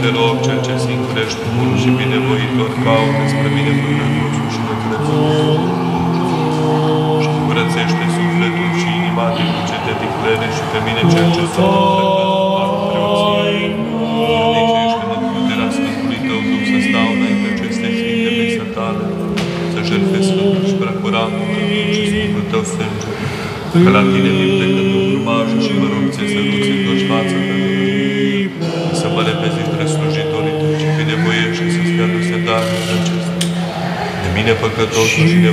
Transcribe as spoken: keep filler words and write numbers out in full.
deloc cel ce singurește bun și binevoitor caută spre mine păcătosul și necrezător. Și curățește sufletul și inima din cucete ticlene și pe mine cel ce sunt înfrăcăt în preoție. Nicește-mă cu puterea Sfântului Tău Duh să stau înainte aceste sfinte mese tale, să jertfesc Sfântul și preacuratul și Sfântul Tău sânge, că la Tine vin plecând un urmaș și mă rog ție să duți în toți față pe mine, să mă repezi între slujitorii Tăi și binevoiește să-ți fie aduse darul acesta. De mine păcătosul și